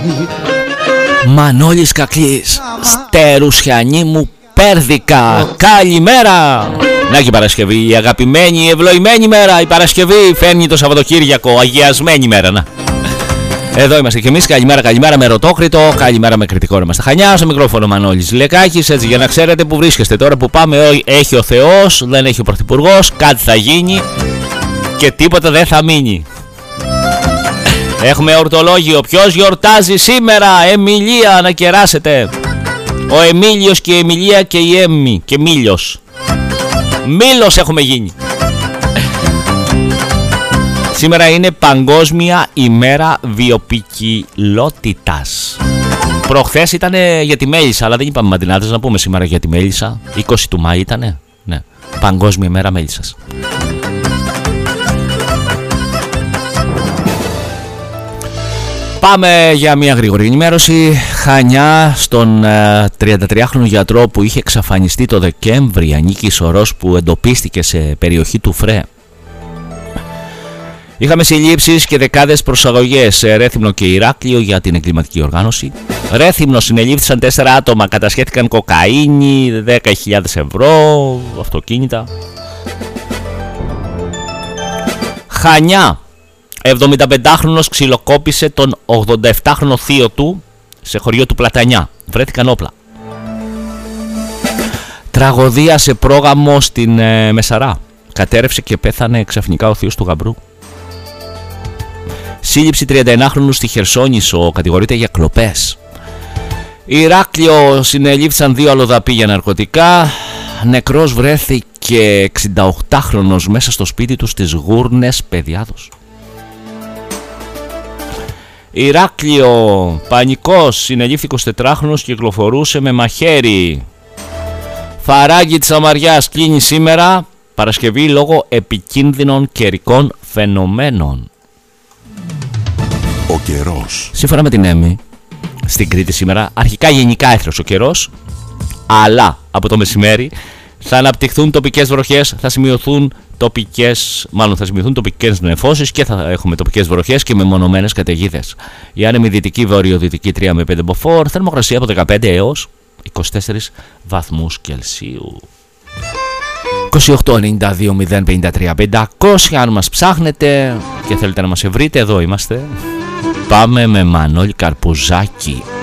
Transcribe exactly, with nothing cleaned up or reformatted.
Μανώλης Κακλής, Στερουσιανή μου Πέρδικα, καλημέρα. Να και η Παρασκευή, η αγαπημένη, η ευλογημένη μέρα. Η Παρασκευή φέρνει το Σαββατοκύριακο, αγιασμένη μέρα. Να. Εδώ είμαστε κι εμείς, καλημέρα, καλημέρα με Ρωτόκριτο, καλημέρα με Κρητικό Ρέμα στα Χανιά, στο μικρόφωνο Μανώλης Λεκάκης, έτσι για να ξέρετε που βρίσκεστε τώρα που πάμε. Έχει ο Θεός, δεν έχει ο Πρωθυπουργός, κάτι θα γίνει και τίποτα δεν θα μείνει. Έχουμε ορτολόγιο, ποιος γιορτάζει σήμερα? Εμιλία, να κεράσετε. Ο Εμίλιος και η Εμιλία και η Έμμη και Μίλιος. Μήλος έχουμε γίνει. Σήμερα είναι Παγκόσμια ημέρα βιοποικιλότητας. Προχθές ήταν για τη μέλισσα, αλλά δεν είπαμε μαντινάδες, να πούμε σήμερα για τη μέλισσα. είκοσι του Μάη ήτανε. Ναι, Παγκόσμια ημέρα μέλισσας. Πάμε για μια γρήγορη ενημέρωση. Χανιά, στον ε, τριαντατριάχρονο γιατρό που είχε εξαφανιστεί το Δεκέμβρη, ανήκει σωρός που εντοπίστηκε σε περιοχή του Φρέ. Είχαμε συλλήψεις και δεκάδες προσαγωγές σε Ρέθυμνο και Ηράκλειο για την εγκληματική οργάνωση. Ρέθυμνο, συνελήφθησαν τέσσερα άτομα, κατασχέθηκαν κοκαίνη, δέκα χιλιάδες ευρώ, αυτοκίνητα. Χανιά, εβδομηνταπεντάχρονος ξυλοκόπησε τον ογδονταεπτάχρονο θείο του σε χωριό του Πλατανιά. Βρέθηκαν όπλα. Τραγωδία σε πρόγαμο στην ε, Μεσαρά. Κατέρευσε και πέθανε ξαφνικά ο θείος του γαμπρού. Σύλληψη τριανταενάχρονου στη Χερσόνησο, κατηγορείται για κλοπές. Ηράκλειο, συνελήφθησαν δύο αλλοδαποί για ναρκωτικά. Νεκρός βρέθηκε εξηνταοκτάχρονος μέσα στο σπίτι του στις Γούρνες Παιδιάδος. Ηράκλειο, πανικός, συνελήφθη εικοσιτετράχρονος και κυκλοφορούσε με μαχαίρι. Φαράγγι της Αμαριάς κλείνει σήμερα, Παρασκευή, λόγω επικίνδυνων καιρικών φαινομένων. Ο καιρός. Σύμφωνα με την ΕΜΗ, στην Κρήτη σήμερα, αρχικά γενικά έθρος ο καιρός, αλλά από το μεσημέρι θα αναπτυχθούν τοπικές βροχές, θα σημειωθούν τοπικές, μάλλον θα σημειωθούν τοπικές νεφώσεις και θα έχουμε τοπικές βροχές και μεμονωμένες καταιγίδες. Η άνεμη δυτική βορειοδυτική τρία με πέντε μποφόρ, θερμοκρασία από δεκαπέντε έως είκοσι τέσσερις βαθμούς Κελσίου. είκοσι οκτώ ενενήντα δύο μηδέν πενήντα τρία πεντακόσια, αν μας ψάχνετε και θέλετε να μας βρείτε, εδώ είμαστε. Πάμε με Μανώλη Καρπουζάκη.